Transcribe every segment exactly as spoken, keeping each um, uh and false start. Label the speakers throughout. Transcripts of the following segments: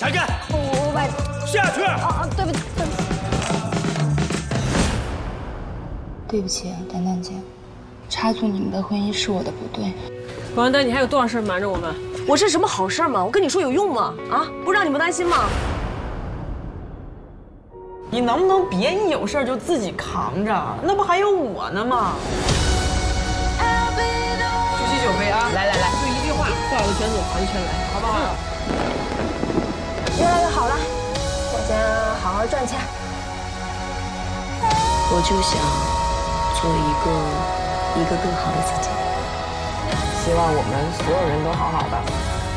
Speaker 1: 站开！
Speaker 2: 我我把
Speaker 1: 下去！
Speaker 2: 啊啊，对不起，对不起，对不起，丹丹姐，插足你们的婚姻是我的不对。
Speaker 3: 广丹，你还有多少事瞒着我们？
Speaker 4: 我是什么好事吗？我跟你说有用吗？啊，不让你们担心吗？
Speaker 5: 你能不能别一有事就自己扛着？那不还有我呢吗？
Speaker 3: 举起酒杯啊！来来来，就一句话，画个圈子环圈来，好不好？
Speaker 2: 越来越好了，我先好好赚钱。
Speaker 4: 我就想做一个一个更好的自己。
Speaker 5: 希望我们所有人都好好的。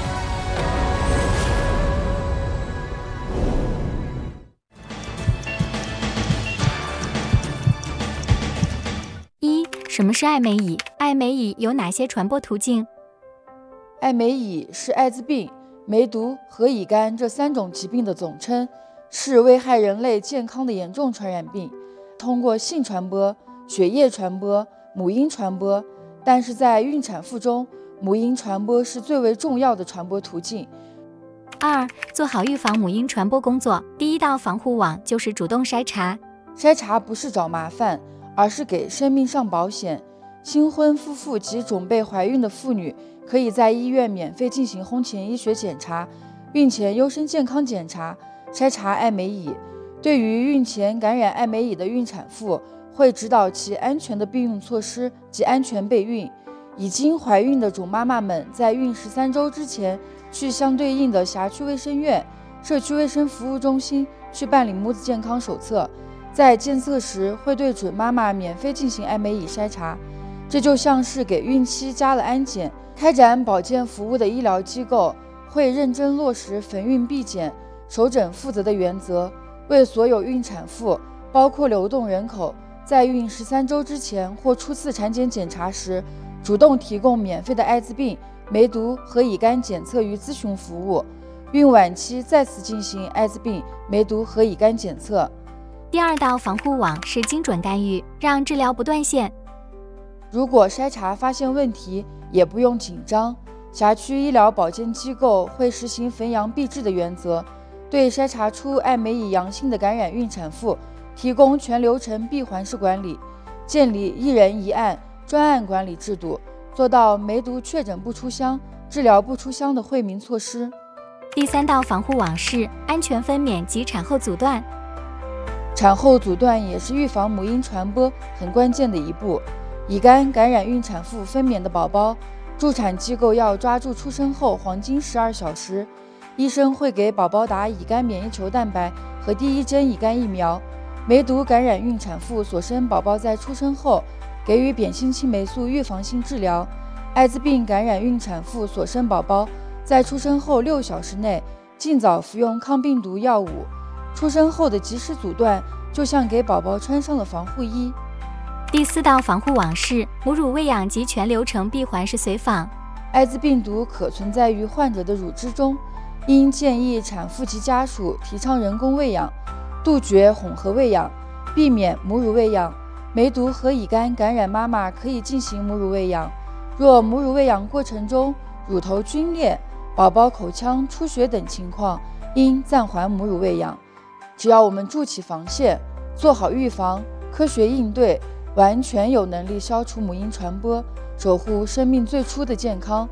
Speaker 6: 一、什么是艾美乙？艾美乙有哪些传播途径？
Speaker 7: 艾美乙是艾滋病、梅毒和乙肝这三种疾病的总称，是危害人类健康的严重传染病，通过性传播、血液传播、母婴传播，但是在孕产妇中，母婴传播是最为重要的传播途径。
Speaker 6: 二、做好预防母婴传播工作，第一道防护网就是主动筛查。
Speaker 7: 筛查不是找麻烦，而是给生命上保险。新婚夫妇及准备怀孕的妇女可以在医院免费进行婚前医学检查、孕前优生健康检查，筛查艾美乙。对于孕前感染艾美乙的孕产妇，会指导其安全的避孕措施及安全备孕。已经怀孕的准妈妈们在孕十三周之前，去相对应的辖区卫生院、社区卫生服务中心去办理母子健康手册，在监测时会对准妈妈免费进行艾美乙筛查。这就像是给孕期加了安检。开展保健服务的医疗机构会认真落实逢孕必检、首诊负责的原则，为所有孕产妇，包括流动人口，在孕十三周之前或初次产检检查时，主动提供免费的艾滋病、梅毒和乙肝检测与咨询服务。孕晚期再次进行艾滋病、梅毒和乙肝检测。
Speaker 6: 第二道防护网是精准干预，让治疗不断线。
Speaker 7: 如果筛查发现问题，也不用紧张，辖区医疗保健机构会实行逢阳必治的原则，对筛查出艾美乙阳性的感染孕产妇提供全流程闭环式管理，建立一人一案专案管理制度，做到梅毒确诊不出乡、治疗不出乡的惠民措施。
Speaker 6: 第三道防护网是安全分娩及产后阻断。
Speaker 7: 产后阻断也是预防母婴传播很关键的一步。乙肝感染孕产妇分娩的宝宝，助产机构要抓住出生后黄金十二小时，医生会给宝宝打乙肝免疫球蛋白和第一针乙肝疫苗。梅毒感染孕产妇所生宝宝在出生后给予扁心青霉素预防性治疗。艾滋病感染孕产妇所生宝宝在出生后六小时内尽早服用抗病毒药物。出生后的及时阻断，就像给宝宝穿上了防护衣。
Speaker 6: 第四道防护网是母乳喂养及全流程闭环式随访。
Speaker 7: 艾滋病毒可存在于患者的乳汁中，应建议产妇及家属提倡人工喂养，杜绝混合喂养，避免母乳喂养。梅毒和乙肝感染妈妈可以进行母乳喂养，若母乳喂养过程中乳头皲裂、宝宝口腔出血等情况，应暂缓母乳喂养。只要我们筑起防线，做好预防，科学应对，完全有能力消除母婴传播，守护生命最初的健康。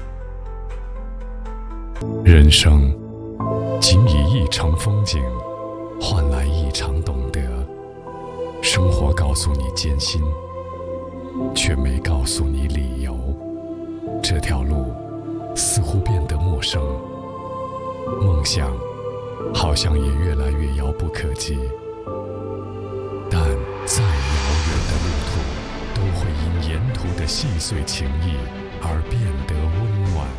Speaker 8: 人生仅以一场风景换来一场懂得，生活告诉你艰辛，却没告诉你理由。这条路似乎变得陌生，梦想好像也越来越遥不可及。但再遥远的路途，都会因沿途的细碎情谊而变得温暖。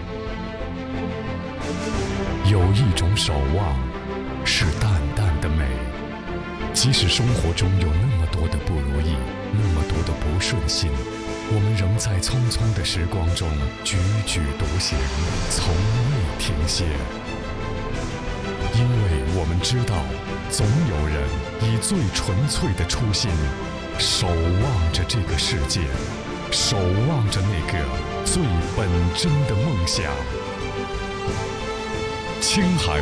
Speaker 8: 有一种守望，是淡淡的美。即使生活中有那么多的不如意，那么多的不顺心，我们仍在匆匆的时光中踽踽独行，从未停歇。因为我们知道，总有人以最纯粹的初心，守望着这个世界，守望着那个最本真的梦想。青海